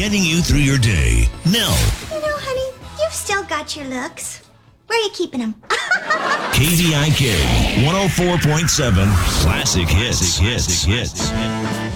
getting you through your day. Nell. You know, honey, you've still got your looks. Where are you keeping them? KVIK 104.7 Classic Hits.